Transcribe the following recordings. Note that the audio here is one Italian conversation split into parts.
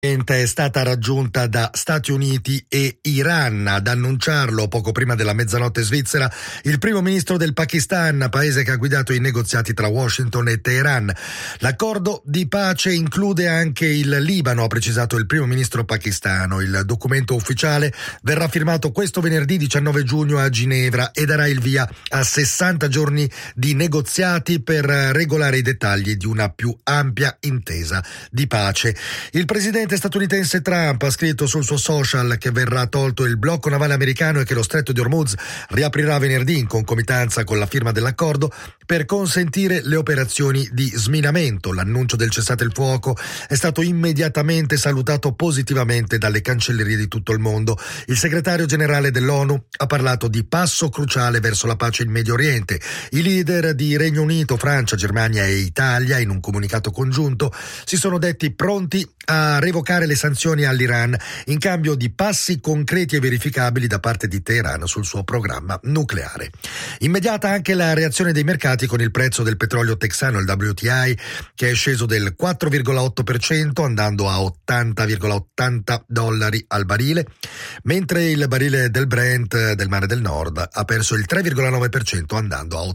È stata raggiunta da Stati Uniti e Iran. Ad annunciarlo poco prima della mezzanotte svizzera il primo ministro del Pakistan, paese che ha guidato i negoziati tra Washington e Teheran. L'accordo di pace include anche il Libano, ha precisato il primo ministro pakistano. Il documento ufficiale verrà firmato questo venerdì 19 giugno a Ginevra e darà il via a 60 giorni di negoziati per regolare i dettagli di una più ampia intesa di pace. Il presidente statunitense Trump ha scritto sul suo social che verrà tolto il blocco navale americano e che lo stretto di Hormuz riaprirà venerdì in concomitanza con la firma dell'accordo per consentire le operazioni di sminamento. L'annuncio del cessate il fuoco è stato immediatamente salutato positivamente dalle cancellerie di tutto il mondo. Il segretario generale dell'ONU ha parlato di passo cruciale verso la pace in Medio Oriente. I leader di Regno Unito, Francia, Germania e Italia, in un comunicato congiunto, si sono detti pronti a revocare le sanzioni all'Iran in cambio di passi concreti e verificabili da parte di Teheran sul suo programma nucleare. Immediata anche la reazione dei mercati con il prezzo del petrolio texano, il WTI, che è sceso del 4,8% andando a $80,80 al barile, mentre il barile del Brent del Mare del Nord ha perso il 3,9% andando a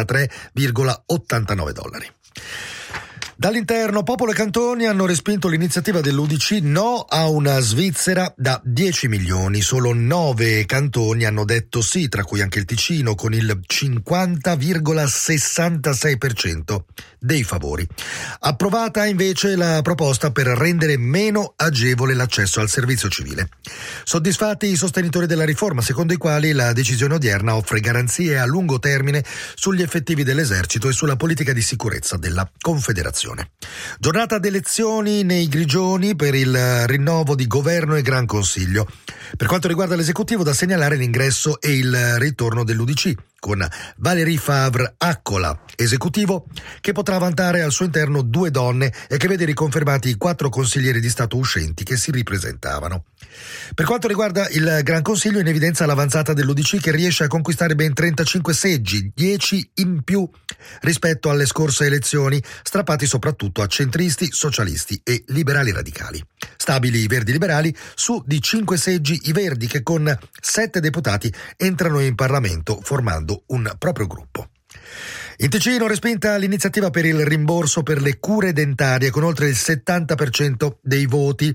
$83,89. Dall'interno, popolo e cantoni hanno respinto l'iniziativa dell'UDC no a una Svizzera da 10 milioni. Solo 9 cantoni hanno detto sì, tra cui anche il Ticino, con il 50,66% dei favori. Approvata invece la proposta per rendere meno agevole l'accesso al servizio civile. Soddisfatti i sostenitori della riforma, secondo i quali la decisione odierna offre garanzie a lungo termine sugli effettivi dell'esercito e sulla politica di sicurezza della Confederazione. Giornata d'elezioni nei Grigioni per il rinnovo di governo e Gran Consiglio. Per quanto riguarda l'esecutivo, da segnalare l'ingresso e il ritorno dell'UDC, con Valérie Favre-Accola, esecutivo che potrà vantare al suo interno 2 donne e che vede riconfermati i 4 consiglieri di Stato uscenti che si ripresentavano. Per quanto riguarda il Gran Consiglio, in evidenza l'avanzata dell'UDC che riesce a conquistare ben 35 seggi, 10 in più rispetto alle scorse elezioni, strappati soprattutto a centristi, socialisti e liberali radicali. Stabili i Verdi liberali, su di 5 seggi i Verdi che con 7 deputati entrano in Parlamento formando un proprio gruppo. In Ticino respinta l'iniziativa per il rimborso per le cure dentarie con oltre il 70% dei voti.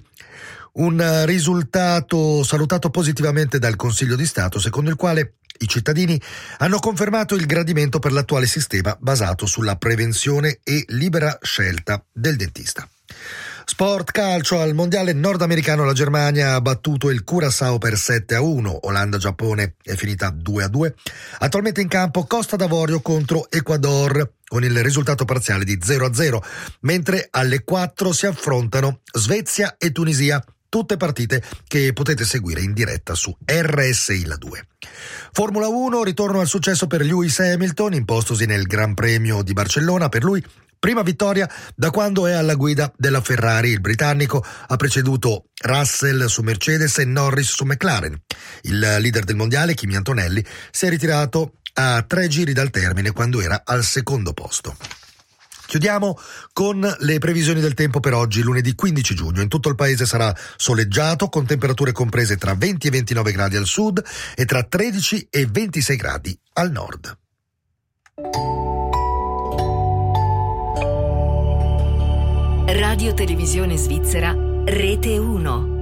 Un risultato salutato positivamente dal Consiglio di Stato, secondo il quale i cittadini hanno confermato il gradimento per l'attuale sistema basato sulla prevenzione e libera scelta del dentista. Sport calcio, al mondiale nordamericano la Germania ha battuto il Curaçao per 7-1, Olanda-Giappone è finita 2-2. Attualmente in campo Costa d'Avorio contro Ecuador con il risultato parziale di 0-0, mentre alle 4 si affrontano Svezia e Tunisia. Tutte partite che potete seguire in diretta su RSI La 2. Formula 1, ritorno al successo per Lewis Hamilton, impostosi nel Gran Premio di Barcellona. Per lui, prima vittoria da quando è alla guida della Ferrari. Il britannico ha preceduto Russell su Mercedes e Norris su McLaren. Il leader del mondiale, Kimi Antonelli, si è ritirato a 3 giri dal termine quando era al secondo posto. Chiudiamo con le previsioni del tempo per oggi, lunedì 15 giugno. In tutto il paese sarà soleggiato, con temperature comprese tra 20 e 29 gradi al sud e tra 13 e 26 gradi al nord. Radio Televisione Svizzera, Rete 1.